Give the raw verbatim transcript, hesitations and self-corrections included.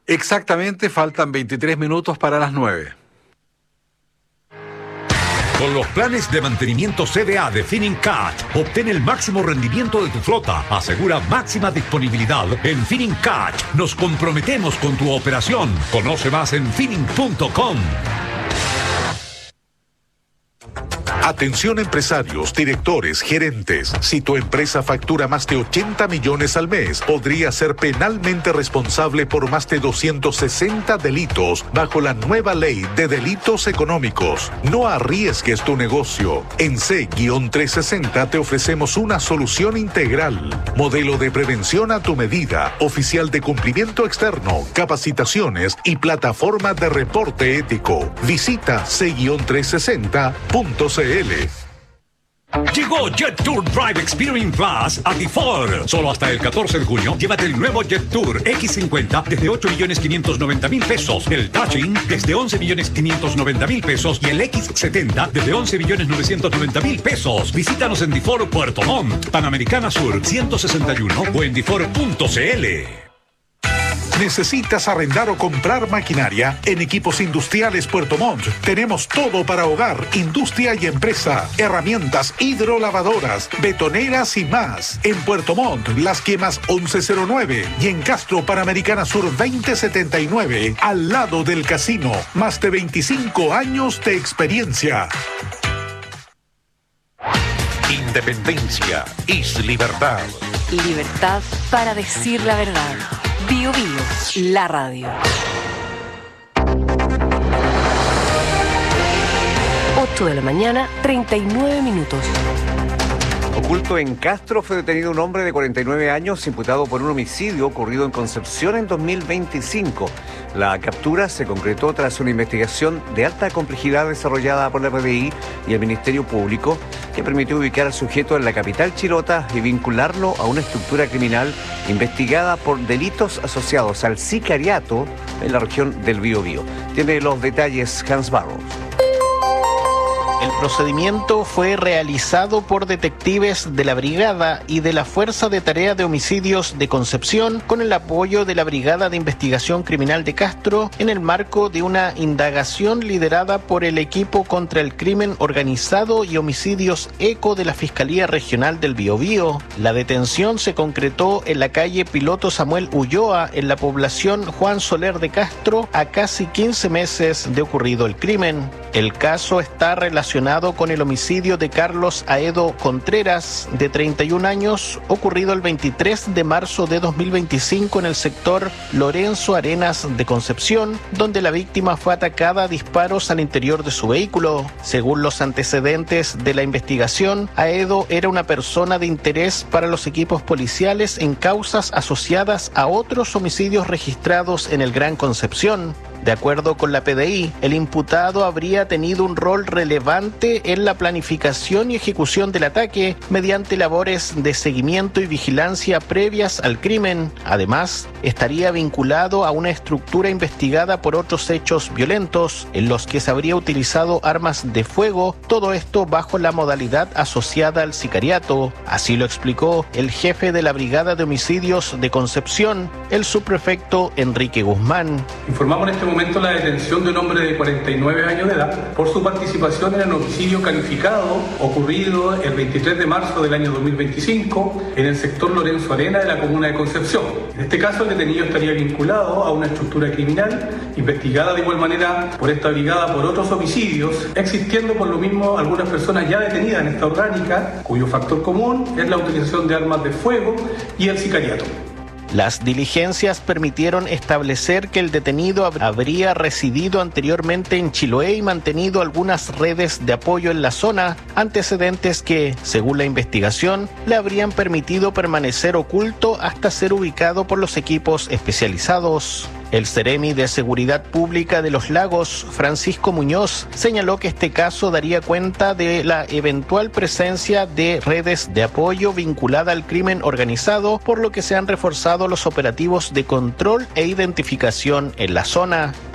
Exactamente, faltan veintitrés minutos para las nueve. Con los planes de mantenimiento C D A de Finincat, obtén el máximo rendimiento de tu flota. Asegura máxima disponibilidad. En Finincat nos comprometemos con tu operación. Conoce más en Fining punto com. Atención empresarios, directores, gerentes. Si tu empresa factura más de ochenta millones al mes, podría ser penalmente responsable por más de doscientos sesenta delitos bajo la nueva ley de delitos económicos. No arriesgues tu negocio. En C trescientos sesenta te ofrecemos una solución integral. Modelo de prevención a tu medida, oficial de cumplimiento externo, capacitaciones y plataforma de reporte ético. Visita C trescientos sesenta punto c l. Llegó Jet Tour Drive Experience Plus a Tifor. Solo hasta el catorce de junio, llévate el nuevo Jet Tour equis cincuenta desde ocho millones quinientos noventa mil pesos, el Touching desde once millones quinientos noventa mil pesos y el equis setenta desde once millones novecientos noventa mil pesos. Visítanos en Tifor Puerto Montt, Panamericana Sur ciento sesenta y uno o en tifor punto c l. ¿Necesitas arrendar o comprar maquinaria? En Equipos Industriales Puerto Montt tenemos todo para hogar, industria y empresa, herramientas hidrolavadoras, betoneras y más. En Puerto Montt, Las Quemas once cero nueve y en Castro, Panamericana Sur veinte setenta y nueve, al lado del casino. Más de veinticinco años de experiencia. Independencia es libertad. Libertad para decir la verdad. Bio Bio, la radio. ocho de la mañana, treinta y nueve minutos. Oculto en Castro, fue detenido un hombre de cuarenta y nueve años imputado por un homicidio ocurrido en Concepción en dos mil veinticinco. La captura se concretó tras una investigación de alta complejidad desarrollada por la P D I y el Ministerio Público, que permitió ubicar al sujeto en la capital chilota y vincularlo a una estructura criminal investigada por delitos asociados al sicariato en la región del Biobío. Tiene los detalles Hans Barros. El procedimiento fue realizado por detectives de la Brigada y de la Fuerza de Tarea de Homicidios de Concepción con el apoyo de la Brigada de Investigación Criminal de Castro en el marco de una indagación liderada por el equipo contra el crimen organizado y homicidios ECO de la Fiscalía Regional del Biobío. La detención se concretó en la calle Piloto Samuel Ulloa en la población Juan Soler de Castro a casi quince meses de ocurrido el crimen. El caso está relacionado con el homicidio de Carlos Aedo Contreras, de treinta y un años, ocurrido el veintitrés de marzo de dos mil veinticinco en el sector Lorenzo Arenas de Concepción, donde la víctima fue atacada a disparos al interior de su vehículo. Según los antecedentes de la investigación, Aedo era una persona de interés para los equipos policiales en causas asociadas a otros homicidios registrados en el Gran Concepción. De acuerdo con la P D I, el imputado habría tenido un rol relevante en la planificación y ejecución del ataque mediante labores de seguimiento y vigilancia previas al crimen. Además, estaría vinculado a una estructura investigada por otros hechos violentos en los que se habría utilizado armas de fuego, todo esto bajo la modalidad asociada al sicariato. Así lo explicó el jefe de la Brigada de Homicidios de Concepción, el subprefecto Enrique Guzmán. Informamos en este momento la detención de un hombre de cuarenta y nueve años de edad por su participación en el homicidio calificado ocurrido el veintitrés de marzo del año dos mil veinticinco en el sector Lorenzo Arena de la comuna de Concepción. En este caso, el detenido estaría vinculado a una estructura criminal investigada de igual manera por esta brigada por otros homicidios, existiendo por lo mismo algunas personas ya detenidas en esta orgánica, cuyo factor común es la utilización de armas de fuego y el sicariato. Las diligencias permitieron establecer que el detenido habría residido anteriormente en Chiloé y mantenido algunas redes de apoyo en la zona, antecedentes que, según la investigación, le habrían permitido permanecer oculto hasta ser ubicado por los equipos especializados. El Ceremi de Seguridad Pública de Los Lagos, Francisco Muñoz, señaló que este caso daría cuenta de la eventual presencia de redes de apoyo vinculada al crimen organizado, por lo que se han reforzado los operativos de control e identificación en la zona.